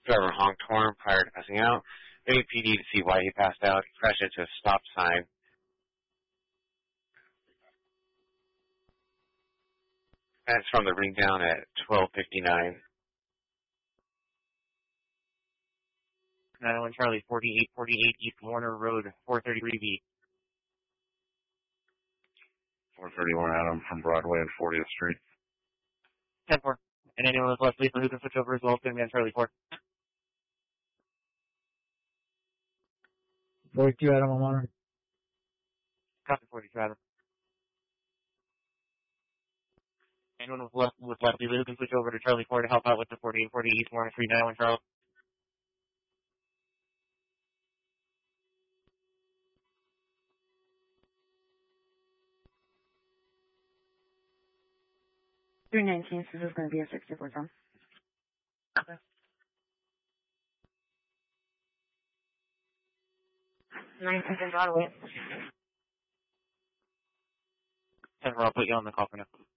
Driver honked horn prior to passing out. APD to see why he passed out. He crashed into a stop sign. That's from the ring down at 12:59. 901 Charlie, 4848 East Warner Road, 433B. 431 Adam from Broadway and 40th Street. 10-4. And anyone with left lethal who can switch over as well is going to be on Charlie 4. 42 Adam, I'm on her. Copy 42 Adam. Anyone with left lethal who can switch over to Charlie 4 to help out with the 4840 East Warner Street, 901 Charlie. $319, so this is going to be a 64 ton. Okay. 9 Broadway. 10-4, I'll put you on the call for now.